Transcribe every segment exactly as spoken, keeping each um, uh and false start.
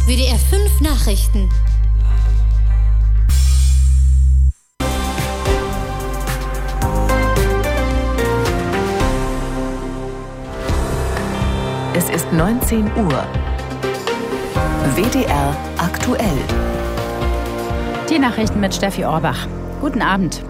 W D R fünf Nachrichten. Es ist neunzehn Uhr. W D R aktuell. Die Nachrichten mit Steffi Orbach. Guten Abend.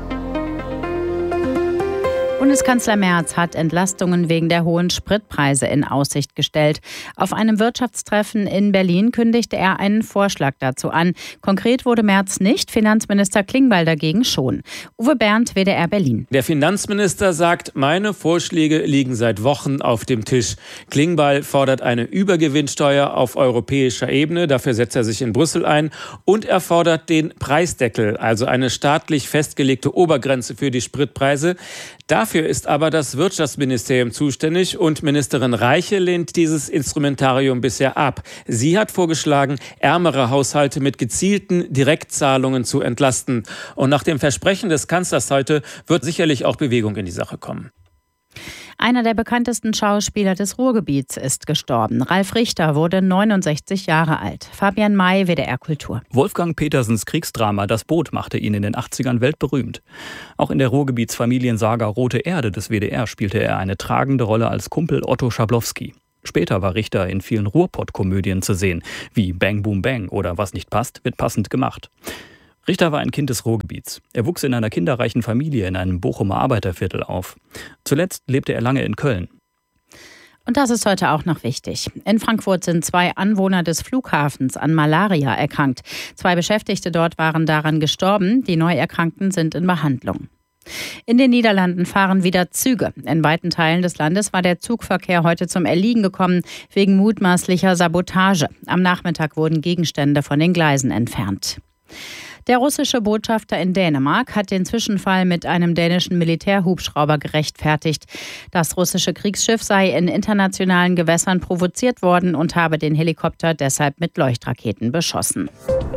Bundeskanzler Merz hat Entlastungen wegen der hohen Spritpreise in Aussicht gestellt. Auf einem Wirtschaftstreffen in Berlin kündigte er einen Vorschlag dazu an. Konkret wurde Merz nicht, Finanzminister Klingbeil dagegen schon. Uwe Berndt, W D R Berlin. Der Finanzminister sagt, meine Vorschläge liegen seit Wochen auf dem Tisch. Klingbeil fordert eine Übergewinnsteuer auf europäischer Ebene, dafür setzt er sich in Brüssel ein. Und er fordert den Preisdeckel, also eine staatlich festgelegte Obergrenze für die Spritpreise. Dafür ist aber das Wirtschaftsministerium zuständig und Ministerin Reiche lehnt dieses Instrumentarium bisher ab. Sie hat vorgeschlagen, ärmere Haushalte mit gezielten Direktzahlungen zu entlasten. Und nach dem Versprechen des Kanzlers heute wird sicherlich auch Bewegung in die Sache kommen. Einer der bekanntesten Schauspieler des Ruhrgebiets ist gestorben. Ralf Richter wurde neunundsechzig Jahre alt. Fabian May, W D R Kultur. Wolfgang Petersens Kriegsdrama Das Boot machte ihn in den achtzigern weltberühmt. Auch in der Ruhrgebietsfamiliensaga Rote Erde des W D R spielte er eine tragende Rolle als Kumpel Otto Schablowski. Später war Richter in vielen Ruhrpott-Komödien zu sehen, wie Bang Boom Bang oder Was nicht passt, wird passend gemacht. Richter war ein Kind des Ruhrgebiets. Er wuchs in einer kinderreichen Familie in einem Bochumer Arbeiterviertel auf. Zuletzt lebte er lange in Köln. Und das ist heute auch noch wichtig. In Frankfurt sind zwei Anwohner des Flughafens an Malaria erkrankt. Zwei Beschäftigte dort waren daran gestorben. Die Neuerkrankten sind in Behandlung. In den Niederlanden fahren wieder Züge. In weiten Teilen des Landes war der Zugverkehr heute zum Erliegen gekommen, wegen mutmaßlicher Sabotage. Am Nachmittag wurden Gegenstände von den Gleisen entfernt. Der russische Botschafter in Dänemark hat den Zwischenfall mit einem dänischen Militärhubschrauber gerechtfertigt. Das russische Kriegsschiff sei in internationalen Gewässern provoziert worden und habe den Helikopter deshalb mit Leuchtraketen beschossen.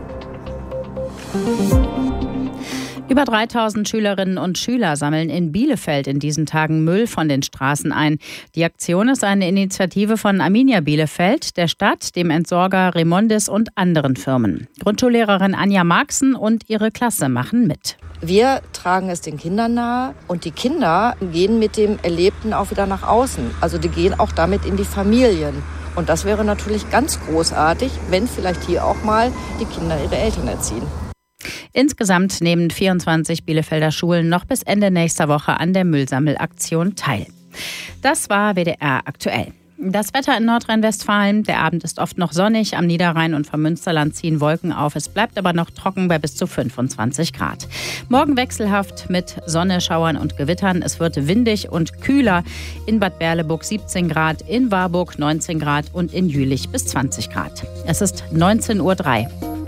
Über dreitausend Schülerinnen und Schüler sammeln in Bielefeld in diesen Tagen Müll von den Straßen ein. Die Aktion ist eine Initiative von Arminia Bielefeld, der Stadt, dem Entsorger Remondis und anderen Firmen. Grundschullehrerin Anja Marxen und ihre Klasse machen mit. Wir tragen es den Kindern nahe und die Kinder gehen mit dem Erlebten auch wieder nach außen. Also die gehen auch damit in die Familien. Und das wäre natürlich ganz großartig, wenn vielleicht hier auch mal die Kinder ihre Eltern erziehen. Insgesamt nehmen vierundzwanzig Bielefelder Schulen noch bis Ende nächster Woche an der Müllsammelaktion teil. Das war W D R aktuell. Das Wetter in Nordrhein-Westfalen. Der Abend ist oft noch sonnig. Am Niederrhein und vom Münsterland ziehen Wolken auf. Es bleibt aber noch trocken bei bis zu fünfundzwanzig Grad. Morgen wechselhaft mit Sonne, Schauern und Gewittern. Es wird windig und kühler. In Bad Berleburg siebzehn Grad, in Warburg neunzehn Grad und in Jülich bis zwanzig Grad. Es ist neunzehn Uhr drei.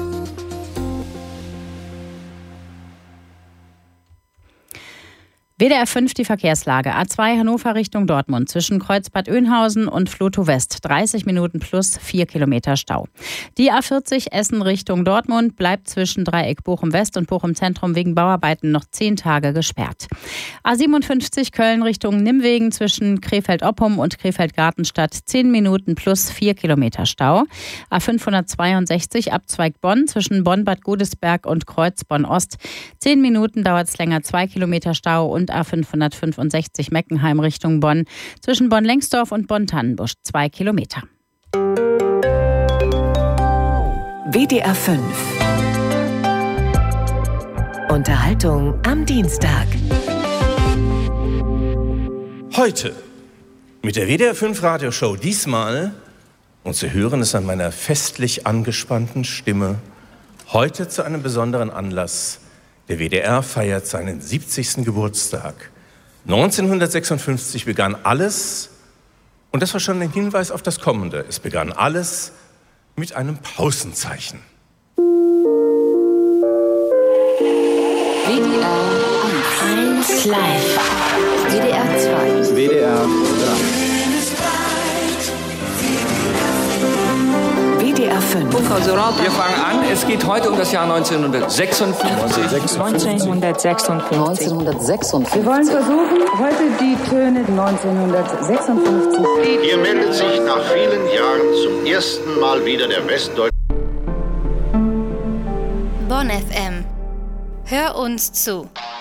W D R fünf die Verkehrslage. A zwei Hannover Richtung Dortmund zwischen Kreuzbad Oeynhausen und Flotow West. dreißig Minuten plus vier Kilometer Stau. Die A vierzig Essen Richtung Dortmund bleibt zwischen Dreieck Bochum West und Bochum Zentrum wegen Bauarbeiten noch zehn Tage gesperrt. A siebenundfünfzig Köln Richtung Nimwegen zwischen Krefeld-Oppum und Krefeld-Gartenstadt zehn Minuten plus vier Kilometer Stau. A fünfhundertzweiundsechzig Abzweig Bonn zwischen Bonn-Bad Godesberg und Kreuz Bonn-Ost. zehn Minuten dauert es länger, zwei Kilometer Stau. Und A fünfhundertfünfundsechzig Meckenheim Richtung Bonn zwischen Bonn-Lengsdorf und Bonn-Tannenbusch zwei Kilometer. W D R fünf. Unterhaltung am Dienstag. Heute mit der W D R fünf Radioshow diesmal, und Sie hören es an meiner festlich angespannten Stimme, heute zu einem besonderen Anlass. Der W D R feiert seinen siebzigsten Geburtstag. neunzehnhundertsechsundfünfzig begann alles, und das war schon ein Hinweis auf das Kommende, es begann alles mit einem Pausenzeichen. W D R eins live. W D R zwei. W D R drei. W D R fünf. Wir fangen an. Es geht heute um das Jahr neunzehnhundertsechsundfünfzig. neunzehnhundertsechsundfünfzig. neunzehnhundertsechsundfünfzig. Wir wollen versuchen, heute die Töne neunzehnhundertsechsundfünfzig. Hier meldet sich nach vielen Jahren zum ersten Mal wieder der Westdeutsche. Bonn F M. Hör uns zu.